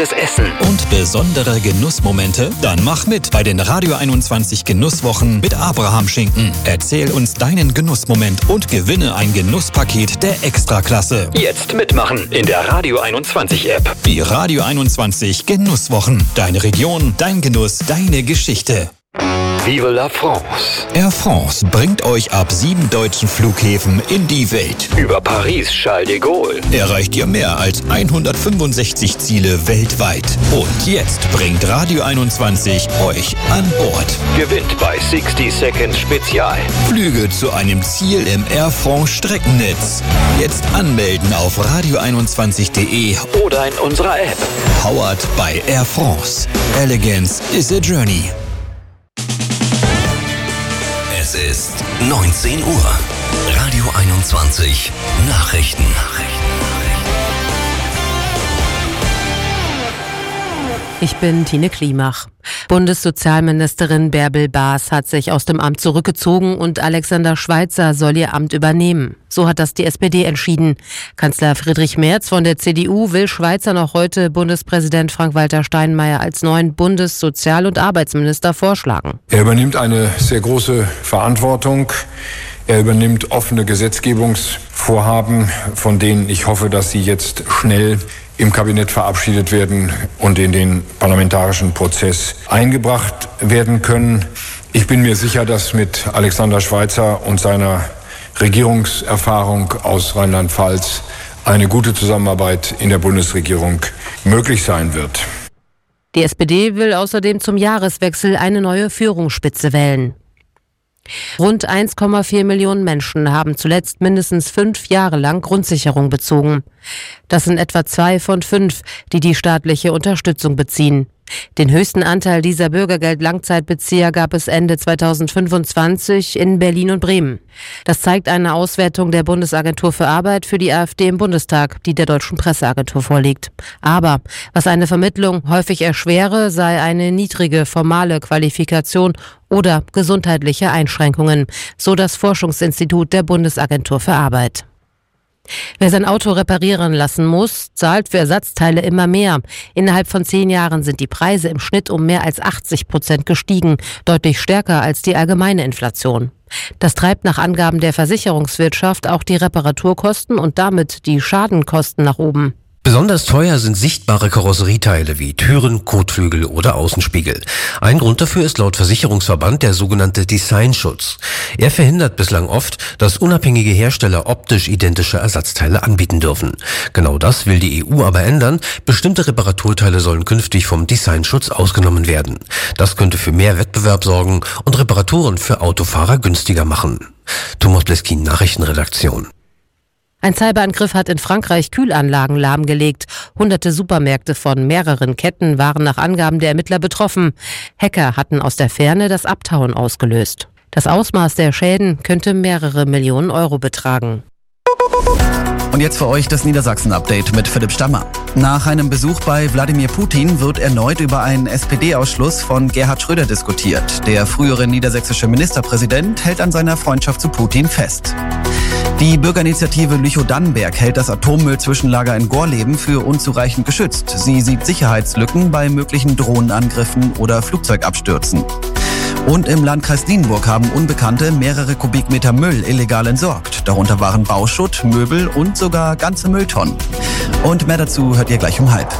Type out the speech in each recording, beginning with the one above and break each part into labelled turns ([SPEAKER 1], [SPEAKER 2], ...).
[SPEAKER 1] Essen und besondere Genussmomente? Dann mach mit bei den Radio 21 Genusswochen mit Abraham Schinken. Erzähl uns deinen Genussmoment und gewinne ein Genusspaket der Extraklasse. Jetzt mitmachen in der Radio 21 App. Die Radio 21 Genusswochen. Deine Region, dein Genuss, deine Geschichte. Vive la France! Air France bringt euch ab 7 deutschen Flughäfen in die Welt. Über Paris Charles de Gaulle erreicht ihr mehr als 165 Ziele weltweit. Und jetzt bringt Radio 21 euch an Bord. Gewinnt bei 60 Seconds Spezial. Flüge zu einem Ziel im Air France Streckennetz. Jetzt anmelden auf radio21.de oder in unserer App. Powered by Air France. Elegance is a journey.
[SPEAKER 2] Es ist 19 Uhr. Radio 21 Nachrichten.
[SPEAKER 3] Ich bin Tine Klimach. Bundessozialministerin Bärbel Baas hat sich aus dem Amt zurückgezogen und Alexander Schweitzer soll ihr Amt übernehmen. So hat das die SPD entschieden. Kanzler Friedrich Merz von der CDU will Schweitzer noch heute Bundespräsident Frank-Walter Steinmeier als neuen Bundessozial- und Arbeitsminister vorschlagen.
[SPEAKER 4] Er übernimmt eine sehr große Verantwortung. Er übernimmt offene Gesetzgebungsvorhaben, von denen ich hoffe, dass sie jetzt schnell im Kabinett verabschiedet werden und in den parlamentarischen Prozess eingebracht werden können. Ich bin mir sicher, dass mit Alexander Schweitzer und seiner Regierungserfahrung aus Rheinland-Pfalz eine gute Zusammenarbeit in der Bundesregierung möglich sein wird.
[SPEAKER 3] Die SPD will außerdem zum Jahreswechsel eine neue Führungsspitze wählen. Rund 1,4 Millionen Menschen haben zuletzt mindestens 5 Jahre lang Grundsicherung bezogen. Das sind etwa 2 von 5, die staatliche Unterstützung beziehen. Den höchsten Anteil dieser Bürgergeld-Langzeitbezieher gab es Ende 2025 in Berlin und Bremen. Das zeigt eine Auswertung der Bundesagentur für Arbeit für die AfD im Bundestag, die der Deutschen Presseagentur vorliegt. Aber was eine Vermittlung häufig erschwere, sei eine niedrige formale Qualifikation oder gesundheitliche Einschränkungen, so das Forschungsinstitut der Bundesagentur für Arbeit. Wer sein Auto reparieren lassen muss, zahlt für Ersatzteile immer mehr. Innerhalb von 10 Jahren sind die Preise im Schnitt um mehr als 80% gestiegen, deutlich stärker als die allgemeine Inflation. Das treibt nach Angaben der Versicherungswirtschaft auch die Reparaturkosten und damit die Schadenkosten nach oben.
[SPEAKER 5] Besonders teuer sind sichtbare Karosserieteile wie Türen, Kotflügel oder Außenspiegel. Ein Grund dafür ist laut Versicherungsverband der sogenannte Designschutz. Er verhindert bislang oft, dass unabhängige Hersteller optisch identische Ersatzteile anbieten dürfen. Genau das will die EU aber ändern. Bestimmte Reparaturteile sollen künftig vom Designschutz ausgenommen werden. Das könnte für mehr Wettbewerb sorgen und Reparaturen für Autofahrer günstiger machen. Thomas Bleskin, Nachrichtenredaktion.
[SPEAKER 3] Ein Cyberangriff hat in Frankreich Kühlanlagen lahmgelegt. Hunderte Supermärkte von mehreren Ketten waren nach Angaben der Ermittler betroffen. Hacker hatten aus der Ferne das Abtauen ausgelöst. Das Ausmaß der Schäden könnte mehrere Millionen Euro betragen.
[SPEAKER 6] Und jetzt für euch das Niedersachsen-Update mit Philipp Stammer. Nach einem Besuch bei Wladimir Putin wird erneut über einen SPD-Ausschluss von Gerhard Schröder diskutiert. Der frühere niedersächsische Ministerpräsident hält an seiner Freundschaft zu Putin fest. Die Bürgerinitiative Lüchow-Dannenberg hält das Atommüllzwischenlager in Gorleben für unzureichend geschützt. Sie sieht Sicherheitslücken bei möglichen Drohnenangriffen oder Flugzeugabstürzen. Und im Landkreis Nienburg haben Unbekannte mehrere Kubikmeter Müll illegal entsorgt. Darunter waren Bauschutt, Möbel und sogar ganze Mülltonnen. Und mehr dazu hört ihr gleich um 12:30.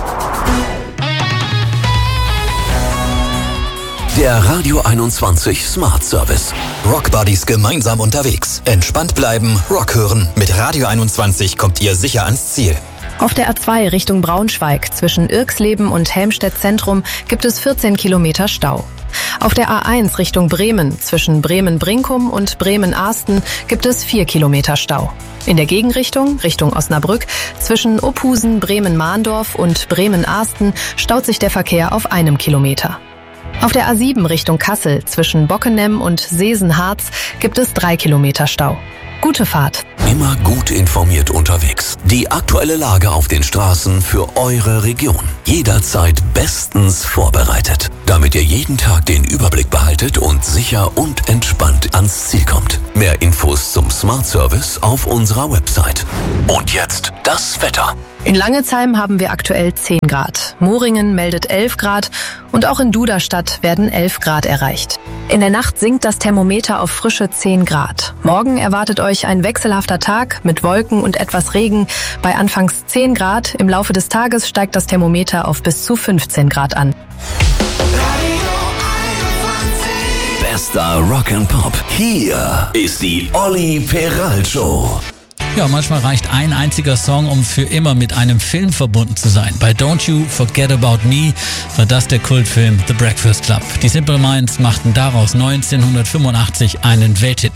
[SPEAKER 2] Der Radio 21 Smart Service.
[SPEAKER 1] Rock Buddies gemeinsam unterwegs. Entspannt bleiben, Rock hören. Mit Radio 21 kommt ihr sicher ans Ziel.
[SPEAKER 7] Auf der A2 Richtung Braunschweig zwischen Irxleben und Helmstedt Zentrum gibt es 14 Kilometer Stau. Auf der A1 Richtung Bremen zwischen Bremen-Brinkum und Bremen-Ahsten gibt es 4 Kilometer Stau. In der Gegenrichtung, Richtung Osnabrück, zwischen Ophusen, Bremen-Mahndorf und Bremen-Ahsten staut sich der Verkehr auf 1 Kilometer. Auf der A7 Richtung Kassel zwischen Bockenem und Seesen-Harz gibt es 3 Kilometer Stau. Gute Fahrt.
[SPEAKER 2] Immer gut informiert unterwegs. Die aktuelle Lage auf den Straßen für eure Region. Jederzeit bestens vorbereitet, damit ihr jeden Tag den Überblick behaltet und sicher und entspannt ans Ziel kommt. Mehr Infos zum Smart Service auf unserer Website. Und jetzt das Wetter.
[SPEAKER 7] In Langezheim haben wir aktuell 10 Grad. Moringen meldet 11 Grad und auch in Duderstadt werden 11 Grad erreicht. In der Nacht sinkt das Thermometer auf frische 10 Grad. Morgen erwartet euch ein wechselhafter Tag mit Wolken und etwas Regen bei anfangs 10 Grad. Im Laufe des Tages steigt das Thermometer auf bis zu 15 Grad an.
[SPEAKER 2] Bester Rock and Pop. Hier ist die Olli Peral Show.
[SPEAKER 8] Ja, manchmal reicht ein einziger Song, um für immer mit einem Film verbunden zu sein. Bei Don't You Forget About Me war das der Kultfilm The Breakfast Club. Die Simple Minds machten daraus 1985 einen Welthit.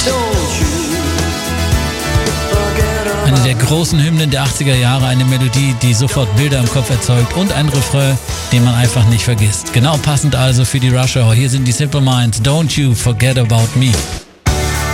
[SPEAKER 8] Eine der großen Hymnen der 80er Jahre, eine Melodie, die sofort Bilder im Kopf erzeugt und ein Refrain, den man einfach nicht vergisst. Genau passend also für die Rush Hour. Hier sind die Simple Minds, Don't You Forget About Me.